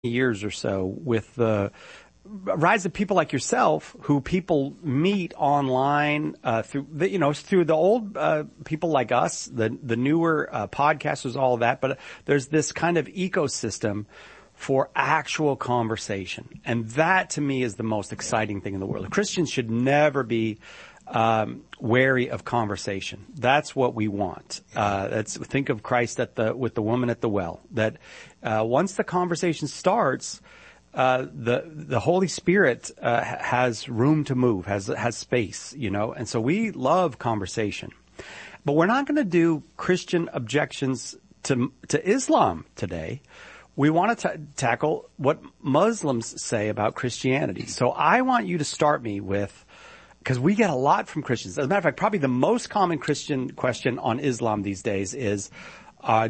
years or so with the rise of people like yourself who people meet online, through the old, people like us, the newer, podcasters, all of that. But there's this kind of ecosystem for actual conversation. And that to me is the most exciting thing in the world. Christians should never be wary of conversation. That's what we want. Think of Christ with the woman at the well. That once the conversation starts, the Holy Spirit has room to move, has space, and so we love conversation. But we're not going to do Christian objections to Islam today. We want to tackle what Muslims say about Christianity. So I want you to start me with, because we get a lot from Christians. As a matter of fact, probably the most common Christian question on Islam these days is, why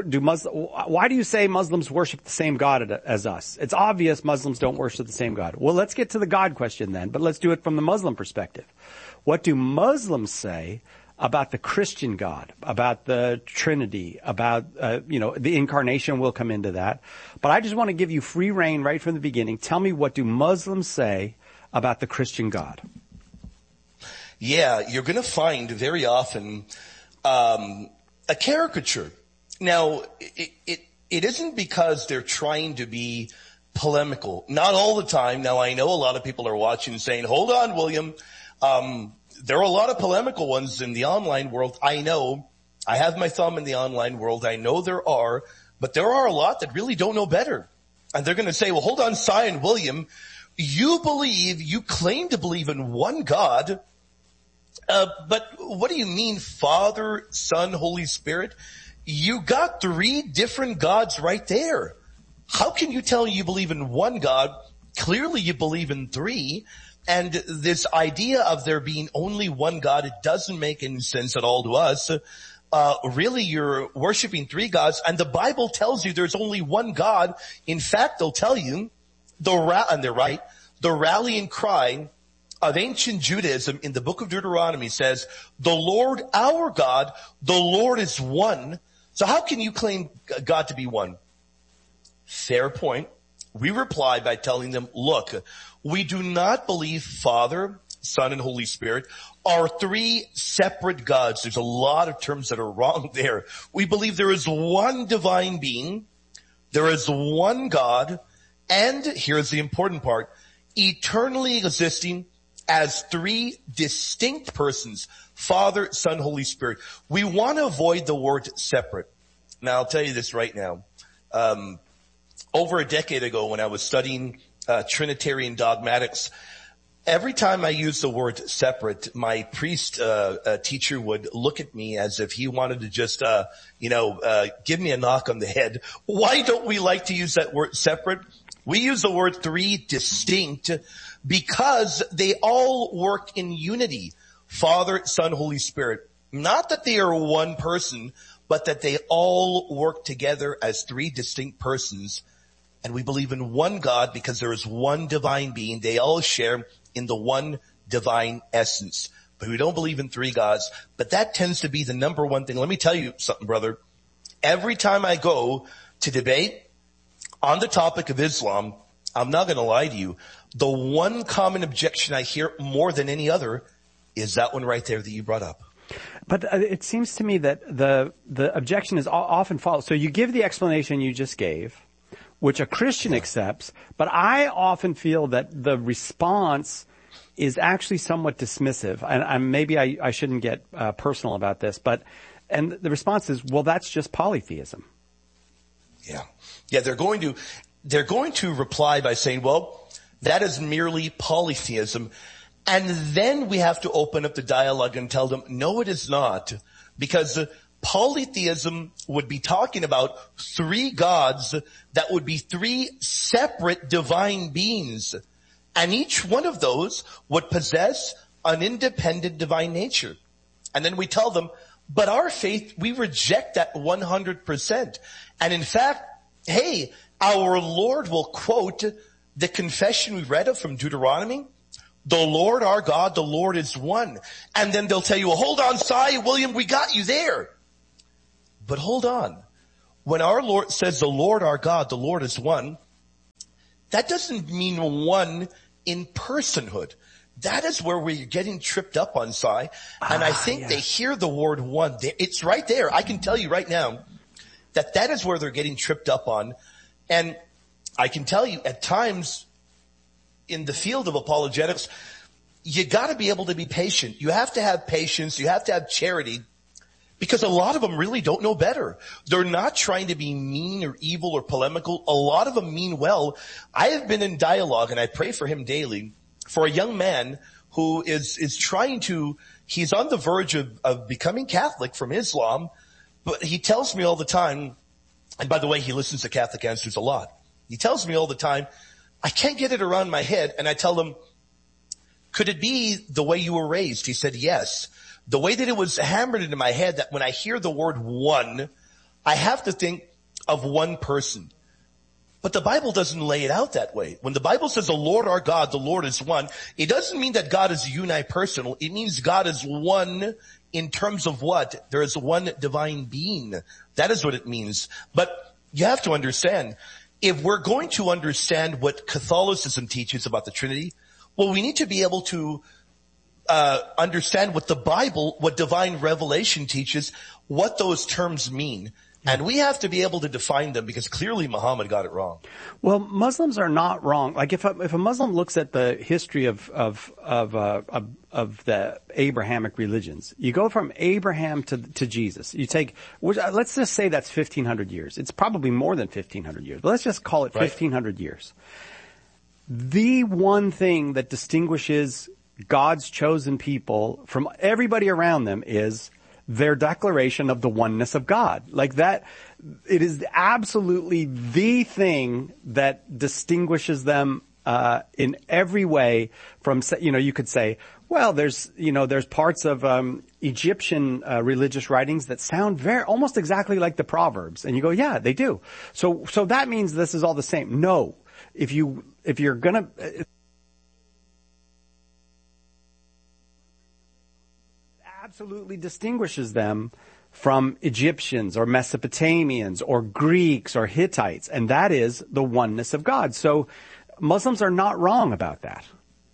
do you say Muslims worship the same God as us? It's obvious Muslims don't worship the same God. Well, let's get to the God question then, but let's do it from the Muslim perspective. What do Muslims say about the Christian God, about the Trinity, about, the incarnation? Will come into that. But I just want to give you free rein right from the beginning. Tell me, what do Muslims say about the Christian God? Yeah, you're going to find very often a caricature. Now, it isn't because they're trying to be polemical. Not all the time. Now, I know a lot of people are watching and saying, hold on, William. There are a lot of polemical ones in the online world. I know. I have my thumb in the online world. I know there are. But there are a lot that really don't know better. And they're going to say, well, hold on, Cy and William. You claim to believe in one God. But what do you mean, Father, Son, Holy Spirit? You got three different gods right there. How can you tell me you believe in one God? Clearly you believe in three. And this idea of there being only one God, it doesn't make any sense at all to us. Really, you're worshiping three gods, and the Bible tells you there's only one God. In fact, they'll tell you, and they're right, the rallying cry of ancient Judaism in the book of Deuteronomy says, the Lord our God, the Lord is one. So how can you claim God to be one? Fair point. We reply by telling them, look, we do not believe Father, Son, and Holy Spirit are three separate gods. There's a lot of terms that are wrong there. We believe there is one divine being, there is one God, and here's the important part, eternally existing as three distinct persons, Father, Son, Holy Spirit. We want to avoid the word separate. Now, I'll tell you this right now. Over a decade ago, when I was studying Trinitarian dogmatics, every time I used the word separate, my priest teacher would look at me as if he wanted to just, give me a knock on the head. Why don't we like to use that word separate? We use the word three distinct because they all work in unity. Father, Son, Holy Spirit. Not that they are one person, but that they all work together as three distinct persons. And we believe in one God because there is one divine being. They all share in the one divine essence. But we don't believe in three gods. But that tends to be the number one thing. Let me tell you something, brother. Every time I go to debate on the topic of Islam, I'm not going to lie to you, the one common objection I hear more than any other is that one right there that you brought up. But it seems to me that the objection is often followed. So you give the explanation you just gave, which a Christian accepts, but I often feel that the response is actually somewhat dismissive. And maybe I shouldn't get personal about this, and the response is, well, that's just polytheism. Yeah, they're going to reply by saying, well, that is merely polytheism. And then we have to open up the dialogue and tell them, no, it is not. Because polytheism would be talking about three gods that would be three separate divine beings. And each one of those would possess an independent divine nature. And then we tell them, but our faith, we reject that 100%. And in fact, hey, our Lord will quote the confession we read of from Deuteronomy. The Lord our God, the Lord is one. And then they'll tell you, well, hold on, Cy, William, we got you there. But hold on. When our Lord says the Lord our God, the Lord is one, that doesn't mean one in personhood. That is where we're getting tripped up on, Sai. And I think they hear the word one. It's right there. I can tell you right now that is where they're getting tripped up on. And I can tell you at times in the field of apologetics, you gotta be able to be patient. You have to have patience. You have to have charity, because a lot of them really don't know better. They're not trying to be mean or evil or polemical. A lot of them mean well. I have been in dialogue, and I pray for him daily, for a young man who is trying to, he's on the verge of becoming Catholic from Islam, but he tells me all the time, and by the way, he listens to Catholic Answers a lot. He tells me all the time, I can't get it around my head, and I tell him, could it be the way you were raised? He said, yes. The way that it was hammered into my head that when I hear the word one, I have to think of one person. But the Bible doesn't lay it out that way. When the Bible says the Lord our God, the Lord is one, it doesn't mean that God is unipersonal. It means God is one in terms of what? There is one divine being. That is what it means. But you have to understand, if we're going to understand what Catholicism teaches about the Trinity, well, we need to be able to understand what the Bible, what divine revelation teaches, what those terms mean. And we have to be able to define them, because clearly Muhammad got it wrong. Well, Muslims are not wrong. Like if a Muslim looks at the history of the Abrahamic religions, you go from Abraham to Jesus. You take, let's just say that's 1,500 years. It's probably more than 1,500 years, but let's just call it 1,500 years. The one thing that distinguishes God's chosen people from everybody around them is their declaration of the oneness of God. Like that, it is absolutely the thing that distinguishes them in every way from, you could say, well, there's parts of Egyptian religious writings that sound almost exactly like the Proverbs, and you go, yeah, they do. So that means this is all the same. No, if you're gonna. Absolutely distinguishes them from Egyptians or Mesopotamians or Greeks or Hittites, and that is the oneness of God. So Muslims are not wrong about that.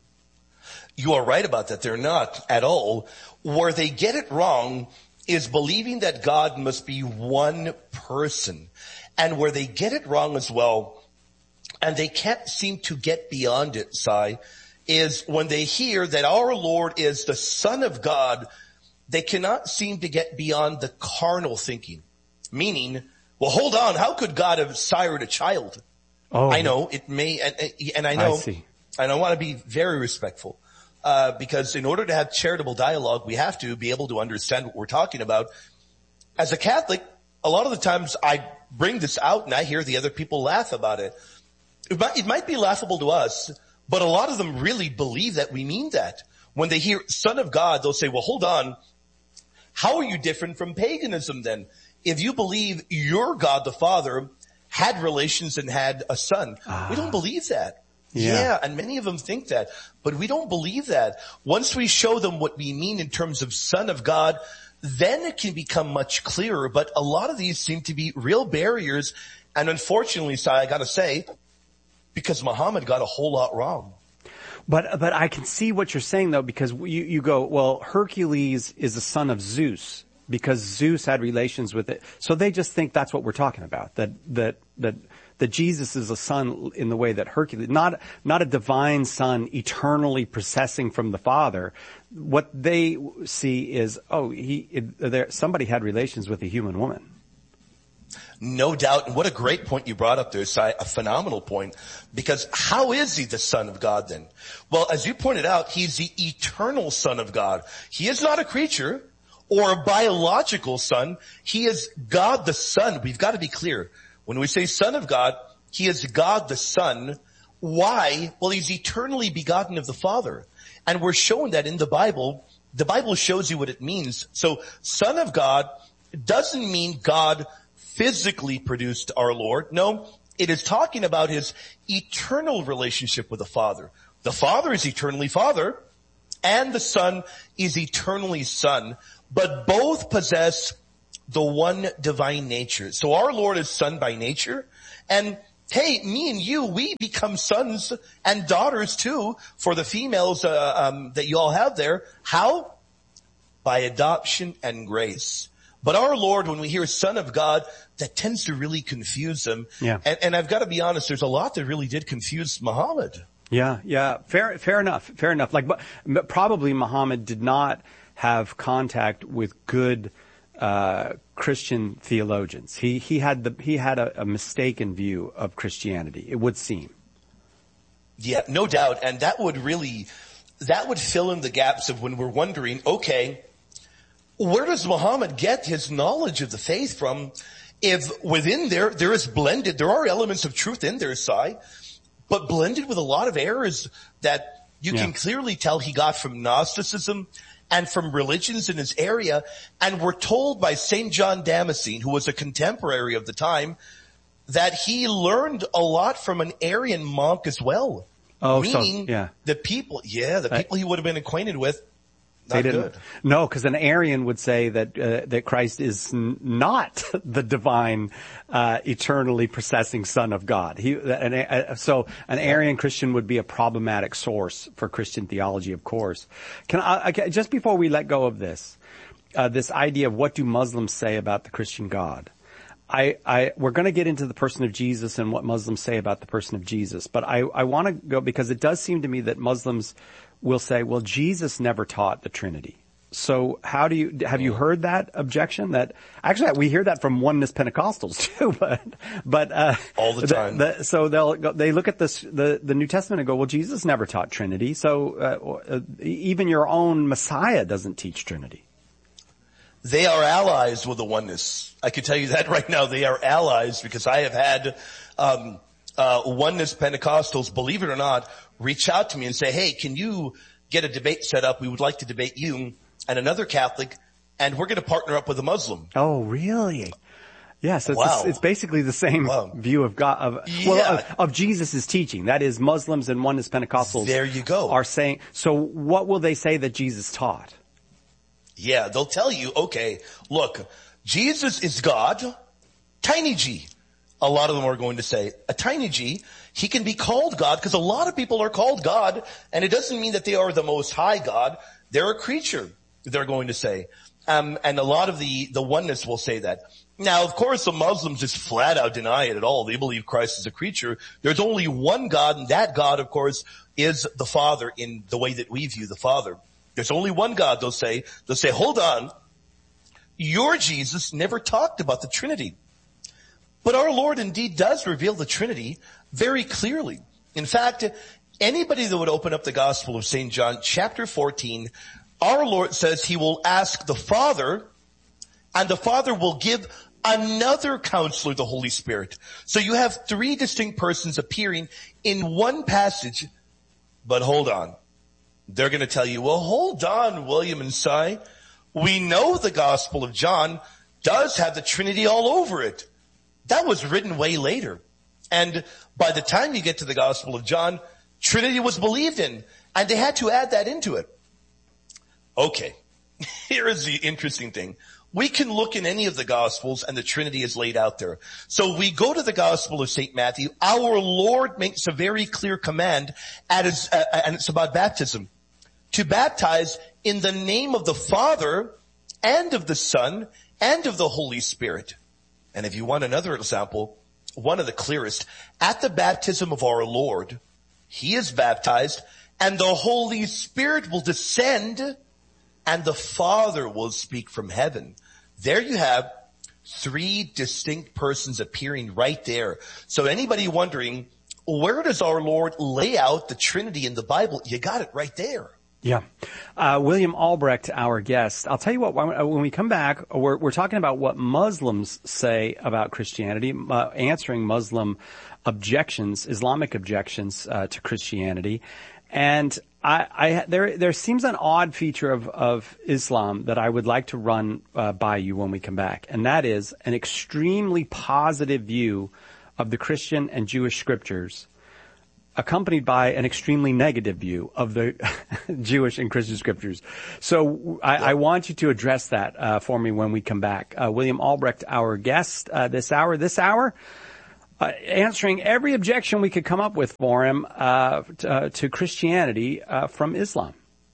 You are right about that. They're not at all. Where they get it wrong is believing that God must be one person. And where they get it wrong as well, and they can't seem to get beyond it, Sai, is when they hear that our Lord is the Son of God, they cannot seem to get beyond the carnal thinking. Meaning, well, hold on, how could God have sired a child? Oh, I know it may, and I know, and I want to be very respectful, because in order to have charitable dialogue, we have to be able to understand what we're talking about. As a Catholic, a lot of the times I bring this out and I hear the other people laugh about it. It might be laughable to us, but a lot of them really believe that we mean that. When they hear Son of God, they'll say, well, hold on. How are you different from paganism then? If you believe your God the Father had relations and had a son. We don't believe that. Yeah, and many of them think that. But we don't believe that. Once we show them what we mean in terms of Son of God, then it can become much clearer. But a lot of these seem to be real barriers. And unfortunately, Sai, I gotta say, because Muhammad got a whole lot wrong. But I can see what you're saying though, because you go, well, Hercules is the son of Zeus because Zeus had relations with it. So they just think that's what we're talking about, that Jesus is a son in the way that Hercules, not a divine son eternally processing from the Father. What they see is, somebody had relations with a human woman. No doubt. And what a great point you brought up there, Sai, a phenomenal point. Because how is he the Son of God then? Well, as you pointed out, he's the eternal Son of God. He is not a creature or a biological son. He is God the Son. We've got to be clear. When we say Son of God, he is God the Son. Why? Well, he's eternally begotten of the Father. And we're shown that in the Bible. The Bible shows you what it means. So Son of God doesn't mean God physically produced our Lord. No, it is talking about his eternal relationship with the Father. The Father is eternally Father, and the Son is eternally Son, but both possess the one divine nature. So our Lord is Son by nature, and hey, me and you, we become sons and daughters too for the females that you all have there. How? By adoption and grace. But our Lord, when we hear Son of God, that tends to really confuse them. Yeah. And I've got to be honest, there's a lot that really did confuse Muhammad. Yeah. Fair enough. Like, but probably Muhammad did not have contact with good Christian theologians. He had a mistaken view of Christianity, it would seem. Yeah, no doubt. And that would fill in the gaps of when we're wondering, okay, where does Muhammad get his knowledge of the faith from? If within there are elements of truth in their side, but blended with a lot of errors that you can clearly tell he got from Gnosticism and from religions in his area. And we're told by St. John Damascene, who was a contemporary of the time, that he learned a lot from an Arian monk as well. Oh, meaning the people he would have been acquainted with. Not good. No, because an Arian would say that Christ is not the divine, eternally processing Son of God. So an Arian Christian would be a problematic source for Christian theology, of course. Just before we let go of this idea of what do Muslims say about the Christian God? We're going to get into the person of Jesus and what Muslims say about the person of Jesus, but I want to go because it does seem to me that Muslims will say, well, Jesus never taught the Trinity. So have you heard that objection? That actually we hear that from oneness Pentecostals too, but all the time. So they look at the New Testament and go, well, Jesus never taught Trinity. So even your own Messiah doesn't teach Trinity. They are allies with the oneness. I can tell you that right now. They are allies because I have had oneness Pentecostals, believe it or not, reach out to me and say, hey, can you get a debate set up? We would like to debate you and another Catholic, and we're going to partner up with a Muslim. Oh, really? Yes, it's basically the same view of God, of Jesus' teaching. That is, Muslims and oneness Pentecostals there you go. Are saying, so what will they say that Jesus taught? Yeah, they'll tell you, okay, look, Jesus is God, tiny g. A lot of them are going to say, a tiny g, he can be called God, because a lot of people are called God, and it doesn't mean that they are the most high God. They're a creature, they're going to say. And a lot of the oneness will say that. Now, of course, the Muslims just flat out deny it at all. They believe Christ is a creature. There's only one God, and that God, of course, is the Father in the way that we view the Father. There's only one God, they'll say, hold on. Your Jesus never talked about the Trinity. But our Lord indeed does reveal the Trinity very clearly. In fact, anybody that would open up the Gospel of St. John, chapter 14, our Lord says he will ask the Father, and the Father will give another counselor, the Holy Spirit. So you have three distinct persons appearing in one passage. But hold on. They're going to tell you, well, hold on, William and Cy. We know the Gospel of John does have the Trinity all over it. That was written way later. And by the time you get to the Gospel of John, Trinity was believed in, and they had to add that into it. Okay, here is the interesting thing. We can look in any of the Gospels, and the Trinity is laid out there. So we go to the Gospel of St. Matthew. Our Lord makes a very clear command, and it's about baptism. To baptize in the name of the Father and of the Son and of the Holy Spirit. And if you want another example, one of the clearest, at the baptism of our Lord, he is baptized and the Holy Spirit will descend and the Father will speak from heaven. There you have three distinct persons appearing right there. So anybody wondering, where does our Lord lay out the Trinity in the Bible? You got it right there. Yeah. William Albrecht, our guest. I'll tell you what, when we come back, we're talking about what Muslims say about Christianity, answering Muslim objections, Islamic objections, to Christianity. And there seems an odd feature of Islam that I would like to run, by you when we come back. And that is an extremely positive view of the Christian and Jewish scriptures, accompanied by an extremely negative view of the Jewish and Christian scriptures. So I want you to address that for me when we come back. William Albrecht, our guest this hour. answering every objection we could come up with for him to Christianity from Islam.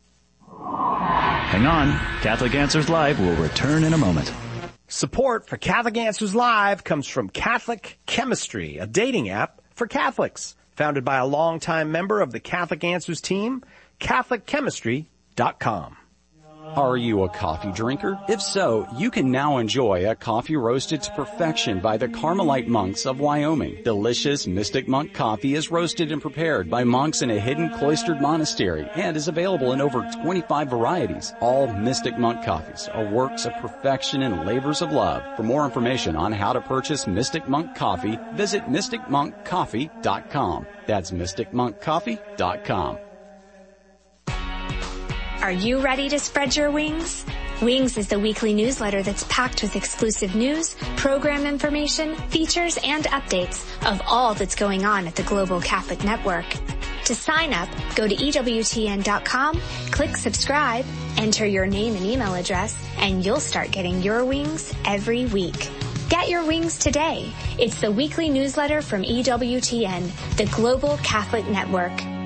Hang on. Catholic Answers Live will return in a moment. Support for Catholic Answers Live comes from Catholic Chemistry, a dating app for Catholics, founded by a longtime member of the Catholic Answers team, CatholicChemistry.com. Are you a coffee drinker? If so, you can now enjoy a coffee roasted to perfection by the Carmelite monks of Wyoming. Delicious Mystic Monk coffee is roasted and prepared by monks in a hidden cloistered monastery and is available in over 25 varieties. All Mystic Monk coffees are works of perfection and labors of love. For more information on how to purchase Mystic Monk coffee, visit mysticmonkcoffee.com. That's mysticmonkcoffee.com. Are you ready to spread your wings? Wings is the weekly newsletter that's packed with exclusive news, program information, features, and updates of all that's going on at the Global Catholic Network. To sign up, go to EWTN.com, click subscribe, enter your name and email address, and you'll start getting your wings every week. Get your wings today. It's the weekly newsletter from EWTN, the Global Catholic Network.